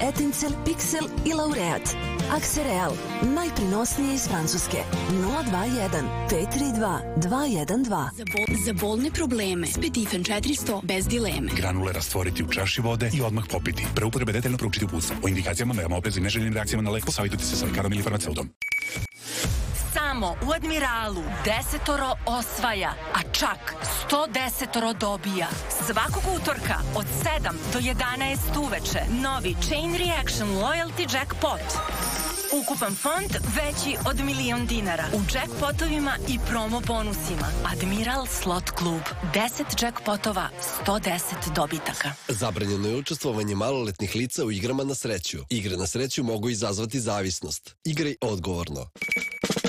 Etincel, Pixel i Laureat. Aksereal, najprinosnije iz Francuske. 021 532 212. Za bolne probleme Spedifen 400 bez dileme. Granule rastvoriti u čaši vode i odmah popiti. Pre upotrebe detaljno proučiti uputstvo. O indikacijama, merama, oprezi i neželjenim reakcijama na lek posavitujte se sa lekarom ili farmaceutom. Samo u Admiralu 10 osvaja, a čak 110 dobija. Svakog utorka od 7 do 11 uveče novi Chain Reaction Loyalty Jackpot. Ukupan fond veći od $1.000.000 u jackpotovima i promo bonusima. Admiral Slot Klub. 10 jackpotova, 110 dobitaka. Zabranjeno je učestvovanje maloletnih lica u igrama na sreću. Igre na sreću mogu izazvati zavisnost. Igraj odgovorno.